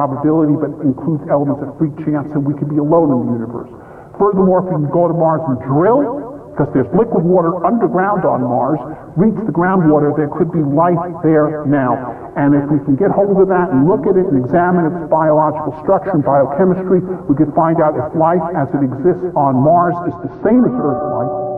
probability, but includes elements of free chance, and we could be alone in the universe. Furthermore, if we can go to Mars and drill, because there's liquid water underground on Mars, reach the groundwater, there could be life there now. And if we can get hold of that and look at it and examine its biological structure and biochemistry, we could find out if life as it exists on Mars is the same as Earth life,